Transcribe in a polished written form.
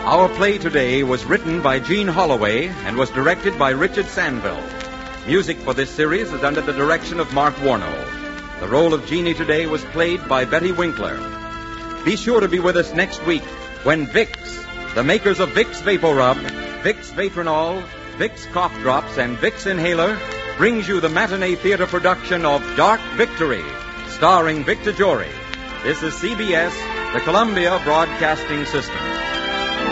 Our play today was written by Gene Holloway and was directed by Richard Sandville. Music for this series is under the direction of Mark Warnow. The role of Jeannie today was played by Betty Winkler. Be sure to be with us next week when Vicks, the makers of Vicks Vapor Rub, Vicks Vatronol, Vicks Cough Drops, and Vicks Inhaler, brings you the matinee theater production of Dark Victory, starring Victor Jory. This is CBS, the Columbia Broadcasting System.